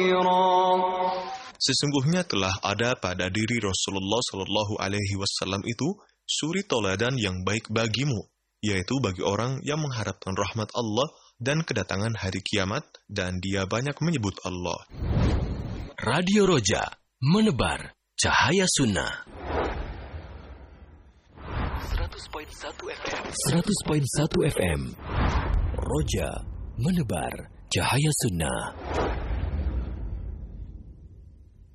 Sesungguhnya telah ada pada diri Rasulullah Shallallahu Alaihi Wasallam itu suri toladan yang baik bagimu, yaitu bagi orang yang mengharapkan rahmat Allah dan kedatangan hari kiamat, dan dia banyak menyebut Allah. Radio Roja, menebar cahaya sunnah. 100.1 FM. 100.1 FM. Roja, menebar cahaya sunnah.